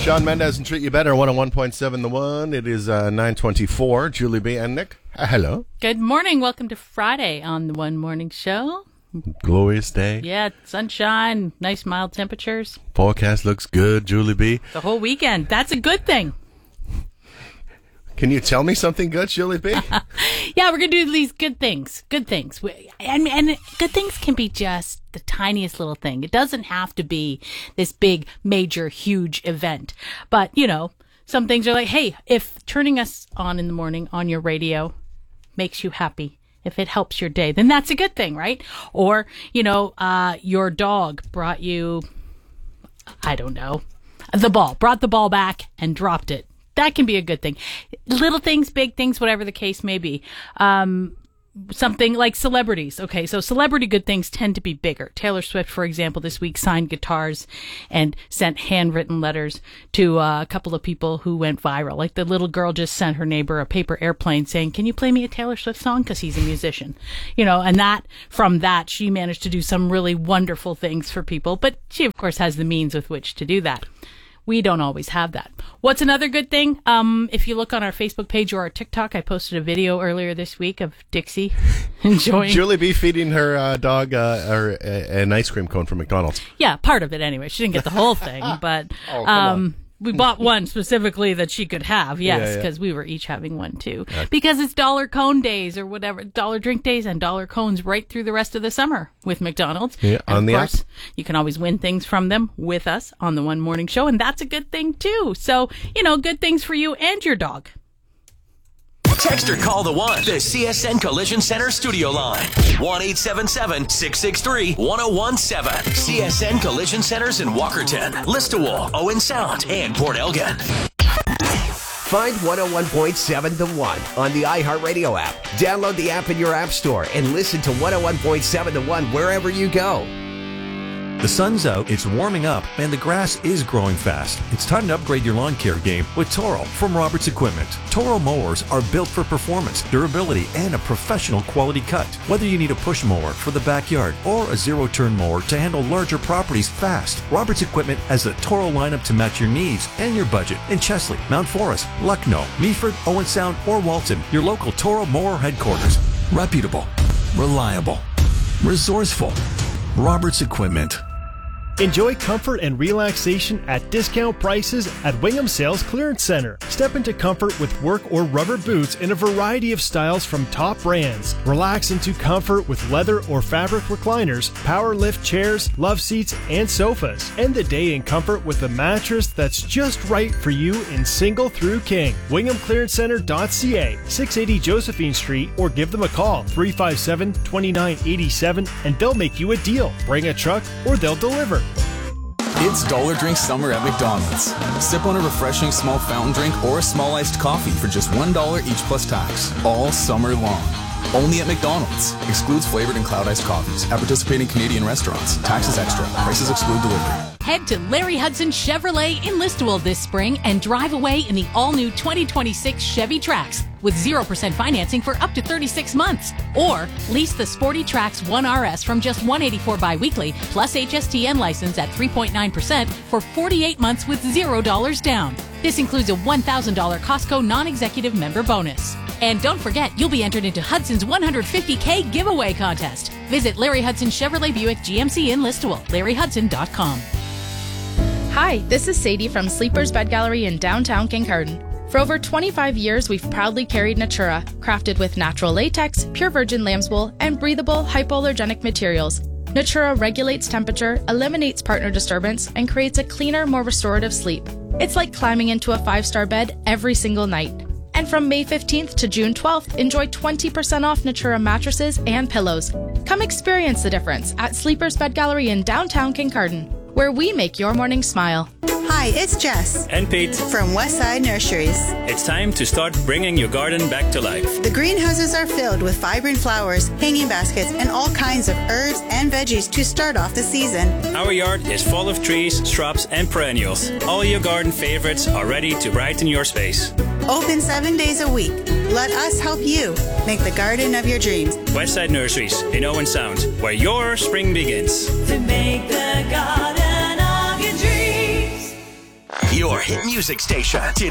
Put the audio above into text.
Shawn Mendes and Treat You Better, 101.7 The One. It is 9:24. Julie B. and Nick. Hello. Good morning. Welcome to Friday on the One Morning Show. Glorious day. Yeah, sunshine, nice mild temperatures. Forecast looks good, Julie B. The whole weekend. That's a good thing. Can you tell me something good, Julie B? Yeah, we're going to do these good things. Good things. And good things can be just the tiniest little thing. It doesn't have to be this big, major, huge event. But, you know, some things are like, hey, if turning us on in the morning on your radio makes you happy, if it helps your day, then that's a good thing, right? Or, you know, your dog brought you, I don't know, brought the ball back and dropped it. That can be a good thing. Little things, big things, whatever the case may be. Something like celebrities. Okay, so celebrity good things tend to be bigger. Taylor Swift, for example, this week signed guitars and sent handwritten letters to a couple of people who went viral. Like the little girl just sent her neighbor a paper airplane saying, "Can you play me a Taylor Swift song?" Because he's a musician. You know, and from that, she managed to do some really wonderful things for people. But she, of course, has the means with which to do that. We don't always have that. What's another good thing? If you look on our Facebook page or our TikTok, I posted a video earlier this week of Dixie enjoying... Julie B. feeding her dog an ice cream cone from McDonald's. Yeah, part of it anyway. She didn't get the whole thing, but... we bought one specifically that she could have, yes, because we were each having one too. Because it's dollar cone days or whatever, dollar drink days and dollar cones right through the rest of the summer with McDonald's. Yeah, and on the course, app. You can always win things from them with us on the One Morning Show, and that's a good thing too. So, you know, good things for you and your dog. Text or call the One, the CSN Collision Center studio line. 1-877-663-1017. CSN Collision Centers in Walkerton, Listowel, Owen Sound, and Port Elgin. Find 101.7 The One on the iHeartRadio app. Download the app in your app store and listen to 101.7 The One wherever you go. The sun's out, it's warming up, and the grass is growing fast. It's time to upgrade your lawn care game with Toro from Roberts Equipment. Toro mowers are built for performance, durability, and a professional quality cut. Whether you need a push mower for the backyard or a zero-turn mower to handle larger properties fast, Roberts Equipment has the Toro lineup to match your needs and your budget in Chesley, Mount Forest, Lucknow, Meaford, Owen Sound, or Walton, your local Toro mower headquarters. Reputable, reliable, resourceful. Roberts Equipment. Enjoy comfort and relaxation at discount prices at Wingham Sales Clearance Center. Step into comfort with work or rubber boots in a variety of styles from top brands. Relax into comfort with leather or fabric recliners, power lift chairs, love seats, and sofas. End the day in comfort with a mattress that's just right for you in single through king. WinghamClearanceCenter.ca, 680 Josephine Street, or give them a call, 357-2987, and they'll make you a deal. Bring a truck or they'll deliver. It's Dollar Drink Summer at McDonald's. Sip on a refreshing small fountain drink or a small iced coffee for just $1 each plus tax, all summer long. Only at McDonald's. Excludes flavored and cloud iced coffees at participating Canadian restaurants. Taxes extra. Prices exclude delivery. Head to Larry Hudson Chevrolet in Listowel this spring and drive away in the all-new 2026 Chevy Trax with 0% financing for up to 36 months. Or lease the Sporty Trax 1RS from just $184 bi-weekly plus HSTN license at 3.9% for 48 months with $0 down. This includes a $1,000 Costco non-executive member bonus. And don't forget, you'll be entered into Hudson's $150K giveaway contest. Visit Larry Hudson Chevrolet Buick GMC in Listowel, LarryHudson.com. Hi, this is Sadie from Sleepers Bed Gallery in downtown Kincardine. For over 25 years, we've proudly carried Natura, crafted with natural latex, pure virgin lamb's wool, and breathable, hypoallergenic materials. Natura regulates temperature, eliminates partner disturbance, and creates a cleaner, more restorative sleep. It's like climbing into a 5-star bed every single night. And from May 15th to June 12th, enjoy 20% off Natura mattresses and pillows. Come experience the difference at Sleepers Bed Gallery in downtown Kincardine, where we make your morning smile. Hi, it's Jess. And Pete. From Westside Nurseries. It's time to start bringing your garden back to life. The greenhouses are filled with vibrant flowers, hanging baskets, and all kinds of herbs and veggies to start off the season. Our yard is full of trees, shrubs, and perennials. All your garden favorites are ready to brighten your space. Open 7 days a week. Let us help you make the garden of your dreams. Westside Nurseries in Owen Sound, where your spring begins. To make the garden of your dreams. your hit music station. Today